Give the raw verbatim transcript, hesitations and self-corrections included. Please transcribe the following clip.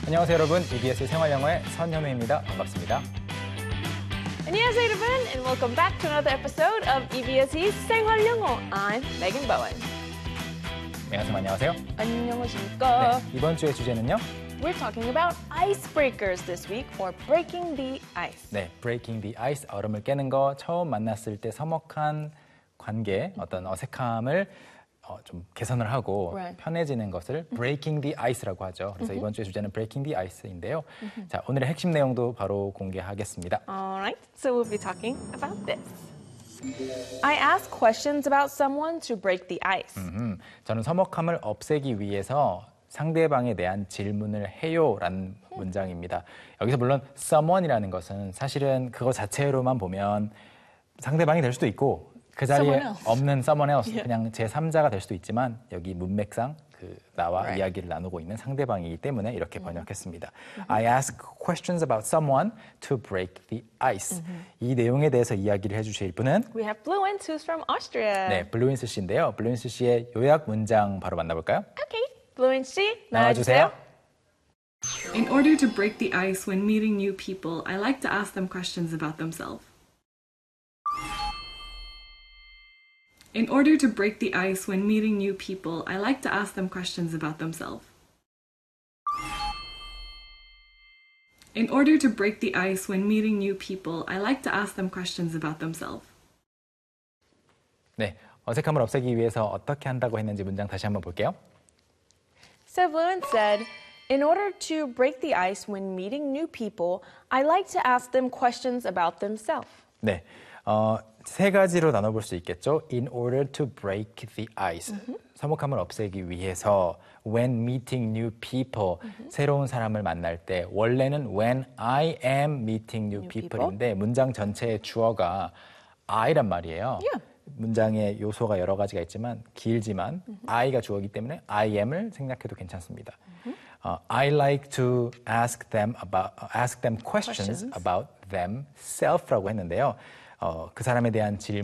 안녕하세요 여러분, 이비에스 생활영어의 선현우입니다. 반갑습니다. 안녕하세요 여러분, and welcome back to another episode of 이비에스의 생활영어. I'm Megan Bowen. 네, 선생님 안녕하세요. 안녕하십니까. 네, 이번 주의 주제는요. We're talking about icebreakers this week, or breaking the ice. 네, breaking the ice, 얼음을 깨는 거, 처음 만났을 때 서먹한 관계, 어떤 어색함을 어, 좀 개선을 하고 Right. 편해지는 것을 breaking the ice라고 하죠. 그래서 이번 주의 주제는 breaking the ice인데요. 자, 오늘의 핵심 내용도 바로 공개하겠습니다. Alright, so we'll be talking about this. I ask questions about someone to break the ice. 음, 저는 서먹함을 없애기 위해서 상대방에 대한 질문을 해요라는 문장입니다. 여기서 물론 someone이라는 것은 사실은 그거 자체로만 보면 상대방이 될 수도 있고 그 자리에 Someone else. 없는 someone else, Yeah. 그냥 제삼자가 될 수도 있지만 여기 문맥상 그 나와 Right. 이야기를 나누고 있는 상대방이기 때문에 이렇게 번역했습니다. I ask questions about someone to break the ice. 이 내용에 대해서 이야기를 해주실 분은 We have Fluent, who's from Austria. 네, 블루인스 씨인데요. 블루인스 씨의 요약 문장 바로 만나볼까요? Okay, Fluent 씨, 나와주세요. 나와주세요. In order to break the ice when meeting new people, I like to ask them questions about themselves. In order to break the ice when meeting new people, I like to ask them questions about themselves. In order to break the ice when meeting new people, I like to ask them questions about themselves. 네, 어색함을 없애기 위해서 어떻게 한다고 했는지 문장 다시 한번 볼게요. So Fluent said, in order to break the ice when meeting new people, I like to ask them questions about themselves. 네, 어, 세 가지로 나눠볼 수 있겠죠. In order to break the ice, 서먹함을 없애기 위해서 when meeting new people, 새로운 사람을 만날 때 원래는 when I am meeting new, New people인데 문장 전체의 주어가 I란 말이에요. Yeah. 문장의 요소가 여러 가지가 있지만 길지만 I가 주어이기 때문에 I am을 생략해도 괜찮습니다. 어, I like to ask them about ask them questions, Questions. about themself라고 했는데요. 어, 그 사람에 대한 질문